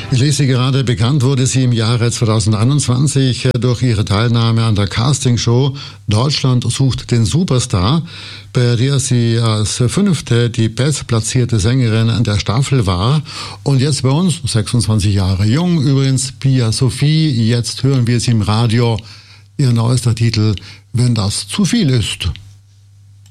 Ich lese gerade, bekannt wurde sie im Jahre 2021 durch ihre Teilnahme an der Castingshow Deutschland sucht den Superstar, bei der sie als 5. die bestplatzierte Sängerin der Staffel war. Und jetzt bei uns, 26 Jahre jung, übrigens Pia Sophie. Jetzt hören wir sie im Radio. Ihr neuester Titel, Wenn das zu viel ist.